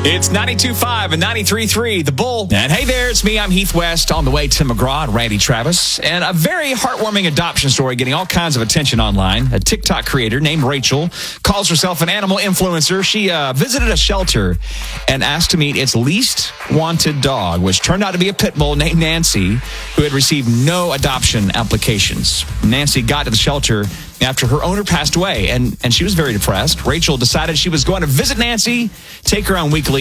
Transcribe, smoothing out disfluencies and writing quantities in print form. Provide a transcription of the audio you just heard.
It's 92.5 and 93.3, The Bull. And hey there, it's me. I'm Heath West on the way to McGraw and Randy Travis. And a very heartwarming adoption story getting all kinds of attention online. A TikTok creator named Rachel calls herself an animal influencer. She visited a shelter and asked to meet its least wanted dog, which turned out to be a pit bull named Nancy, who had received no adoption applications. Nancy got to the shelter after her owner passed away, and she was very depressed. Rachel decided she was going to visit Nancy, take her on weekly